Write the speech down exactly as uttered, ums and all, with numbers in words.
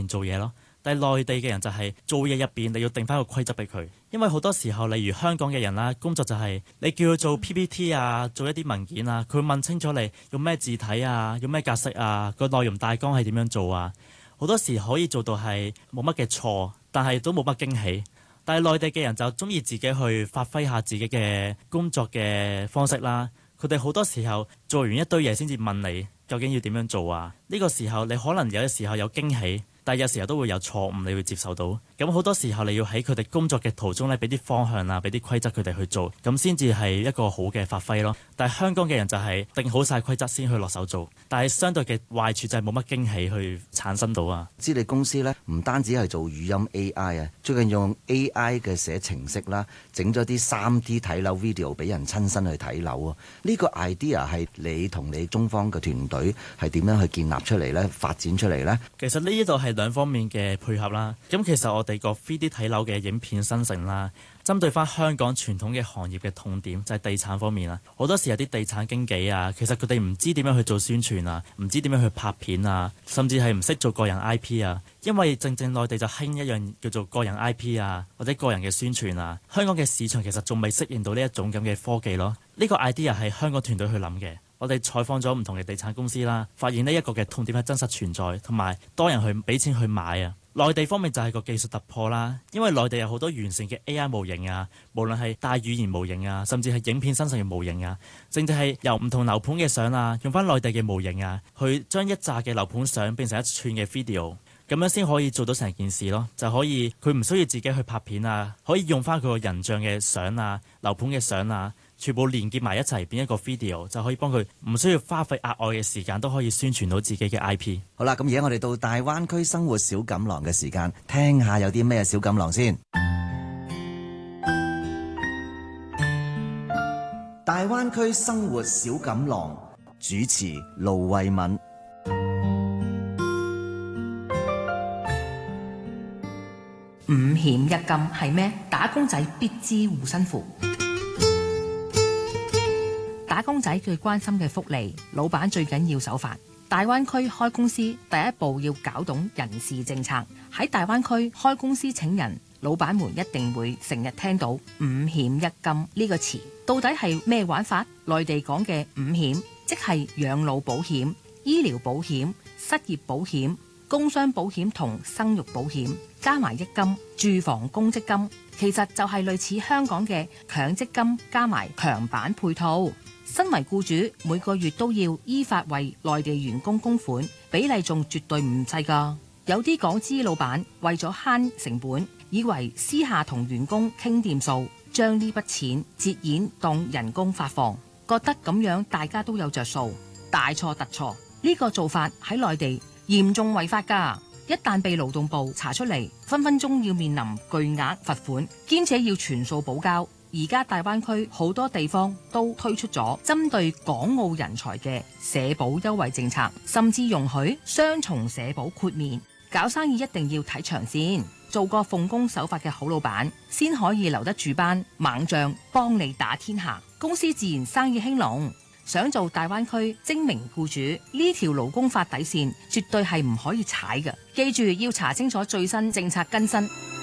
做嘢咯。但係內地嘅人就係做嘢入邊，你要定翻個規則俾佢，因為好多時候，例如香港嘅人啦，工作就係你叫佢做 P P T 啊，做一啲文件啊，佢會問清楚你用咩字體啊，用咩格式啊，個內容大綱係點樣做啊，好多時可以做到係冇乜嘅錯，但係都冇乜驚喜。但係內地嘅人就中意自己去發揮下自己嘅工作嘅方式啦，佢哋好多時候做完一堆嘢先至問你究竟要點樣做啊，呢個時候你可能有嘅時候有驚喜。但係有時候都會有錯誤，你會接受到。咁好多時候你要喺佢哋工作嘅途中咧，俾啲方向啊，俾啲規則佢哋去做，咁先至係一個好嘅發揮咯。但係香港嘅人就係定好晒規則先去落手做，但係相對嘅壞處就係冇乜驚喜去產生到啊。 知你公司咧唔單止係做語音 A I 啊，最近用 A I 嘅寫程式啦，整咗啲三 D 睇樓 video 俾人親身去睇樓啊。呢個 idea 係你同你中方嘅團隊係點樣去建立出嚟咧，發展出嚟咧？ 其實呢度係兩方面嘅配合啦。咁其實我哋個 三 D 睇樓嘅影片生成啦，針對翻香港傳統嘅行業嘅痛點就係地產方面啦。好多時有啲地產經紀啊，其實佢哋唔知點樣去做宣傳啊，唔知點樣去拍片啊，甚至係唔識做個人 I P 啊。因為正正內地就興一樣叫做個人 I P 啊，或者個人嘅宣傳啊。香港嘅市場其實仲未適應到呢一種咁嘅科技咯。呢個 idea 係香港團隊去諗嘅。我哋採訪咗唔同嘅地產公司啦，發現呢一個嘅痛點係真實存在，同埋多人去俾錢去買啊。內地方面就係個技術突破啦，因為內地有好多完善嘅 A I 模型啊，無論係大語言模型啊，甚至係影片生成嘅模型啊，正正係由唔同樓盤嘅相啊，用翻內地嘅模型啊，去將一紮嘅樓盤相變成一串嘅 video， 咁樣先可以做到成件事咯。就可以佢唔需要自己去拍片啊，可以用翻佢個人像嘅相啊、樓盤嘅相啊，全部連結埋一齊變一個 video， 就可以幫佢唔需要花費額外嘅時間，都可以宣傳到自己嘅 I P。 好啦，咁而家我哋到大灣區生活小錦囊嘅時間，聽下有啲咩小錦囊先。大灣區生活小錦囊，主持盧慧敏。 五險一金係咩？打工仔必知護身符。打工仔最關心嘅福利，老闆最緊要守法。大灣區開公司第一步要搞懂人事政策。喺大灣區開公司請人，老闆們一定會成日聽到五險一金呢個詞。到底係咩玩法？內地講嘅五險，即係養老保險、醫療保險、失業保險、工傷保險同生育保險，加埋一金，住房公積金，其實就係類似香港嘅強積金加埋強版配套。身為僱主，每個月都要依法為內地員工供款，比例仲絕對唔細㗎。有啲港資老闆為咗慳成本，以為私下同員工傾掂數，將呢筆錢折現當人工發放，覺得咁樣大家都有着數。大錯特錯，呢個做法喺內地嚴重違法㗎。一旦被勞動部查出嚟，分分鐘要面臨巨額罰款，兼且要全數補交。而家大灣區好多地方都推出咗針對港澳人才嘅社保優惠政策，甚至容許雙重社保豁免。搞生意一定要睇長線，做個奉公守法嘅好老闆，先可以留得住班猛將，幫你打天下，公司自然生意興隆。想做大灣區精明僱主，呢條勞工法底線絕對係唔可以踩嘅。記住要查清楚最新政策更新。